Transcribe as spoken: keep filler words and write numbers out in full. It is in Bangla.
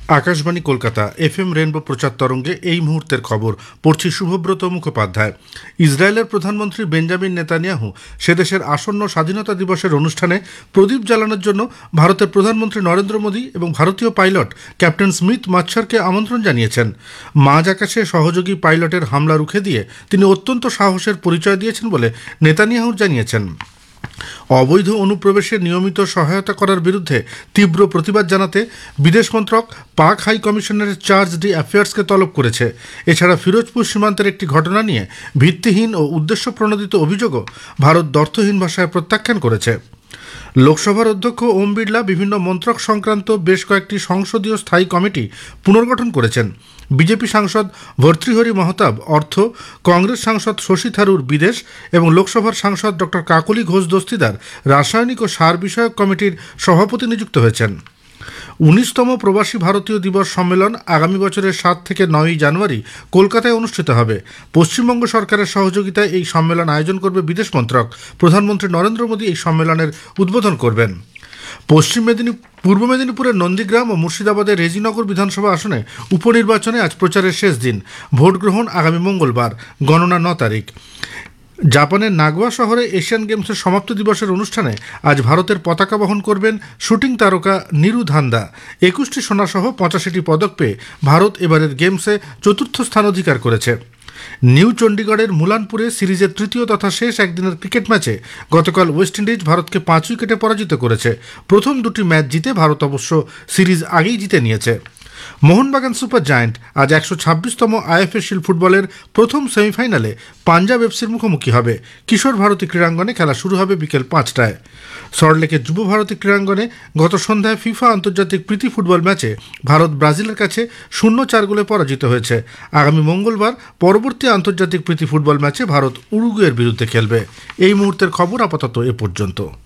Akashvani Kolkata F M rainbow প্রচার তরঙ্গে এই মুহূর্তের খবর পড়ছি শুভব্রত মুখোপাধ্যায়। ইসরায়েলের প্রধানমন্ত্রী বেঞ্জামিন নেতানিয়াহু সে দেশের আসন্ন স্বাধীনতা দিবসের অনুষ্ঠানে প্রদীপ জ্বালানোর জন্য ভারতের প্রধানমন্ত্রী নরেন্দ্র মোদী এবং ভারতীয় পাইলট ক্যাপ্টেন স্মিথ মাচ্ছারকে আমন্ত্রণ জানিয়েছেন। মাঝ আকাশে সহযোগী পাইলটের হামলা রুখে দিয়ে তিনি অত্যন্ত সাহসের পরিচয় দিয়েছেন বলে নেতানিয়াহু জানিয়েছেন। অবৈধ অনুপ্রবেশে নিয়মিত সহায়তা করার বিরুদ্ধে তীব্র প্রতিবাদ জানাতে বিদেশ মন্ত্রক পাক হাই কমিশনের চার্জ ডি অ্যাফেয়ার্সকে তলব করেছে। এছাড়া ফিরোজপুর সীমান্তের একটি ঘটনা নিয়ে ভিত্তিহীন ও উদ্দেশ্য প্রণোদিত অভিযোগও ভারত দ্ব্যর্থহীন ভাষায় প্রত্যাখ্যান করেছে। লোকসভার অধ্যক্ষ ওম বিড়লা বিভিন্ন মন্ত্রক সংক্রান্ত বেশ কয়েকটি সংসদীয় স্থায়ী কমিটি পুনর্গঠন করেছেন। বিজেপি সাংসদ ভর্তৃহরি মহতাব অর্থ, কংগ্রেস সাংসদ শশী থারুর বিদেশ এবং লোকসভার সাংসদ ডক্টর কাকলি ঘোষ দস্তিদার রাসায়নিক ও সার বিষয়ক কমিটির সভাপতি নিযুক্ত হয়েছেন। উনিশতম প্রবাসী ভারতীয় দিবস সম্মেলন আগামী বছরের সাত থেকে নয়ই জানুয়ারি কলকাতায় অনুষ্ঠিত হবে। পশ্চিমবঙ্গ সরকারের সহযোগিতায় এই সম্মেলন আয়োজন করবে বিদেশ মন্ত্রক। প্রধানমন্ত্রী নরেন্দ্র মোদী এই সম্মেলনের উদ্বোধন করবেন। পশ্চিম মেদিনীপুর পূর্ব মেদিনীপুরের নন্দীগ্রাম ও মুর্শিদাবাদের রেজিনগর বিধানসভা আসনে উপনির্বাচনে আজ প্রচারের শেষ দিন। ভোট গ্রহণ আগামী মঙ্গলবার, গণনা ন তারিখ। জাপানের নাগোয়া শহরে এশিয়ান গেমসের সমাপ্তি দিবসের অনুষ্ঠানে আজ ভারতের পতাকা বহন করবেন শুটিং তারকা নিরু ধান্দা। একুশটি সোনাসহ পঁচাশিটি পদক পেয়ে ভারত এবারের গেমসে চতুর্থ স্থান অধিকার করেছে। নিউ চণ্ডীগড়ের মুলানপুরে সিরিজের তৃতীয় তথা শেষ একদিনের ক্রিকেট ম্যাচে গতকাল ওয়েস্ট ইন্ডিজ ভারতকে পাঁচ উইকেটে পরাজিত করেছে। প্রথম দুটি ম্যাচ জিতে ভারত অবশ্য সিরিজ আগেই জিতে নিয়েছে। মোহনবাগান সুপার জায়ান্ট আজ একশো ছাব্বিশতম আইএফএ শিল্ড ফুটবলের প্রথম সেমিফাইনালে পাঞ্জাব এফসির মুখোমুখি হবে। কিশোর ভারতী ক্রীড়াঙ্গনে খেলা শুরু হবে বিকেল পাঁচটায়। সল্টলেকের যুব ভারতী ক্রীড়াঙ্গনে গত সন্ধ্যায় ফিফা আন্তর্জাতিক প্রীতি ফুটবল ম্যাচে ভারত ব্রাজিলের কাছে শূন্য চার গোলে পরাজিত হয়েছে। আগামী মঙ্গলবার পরবর্তী আন্তর্জাতিক প্রীতি ফুটবল ম্যাচে ভারত উরুগুয়ের বিরুদ্ধে খেলবে। এই মুহূর্তের খবর আপাতত এ পর্যন্ত।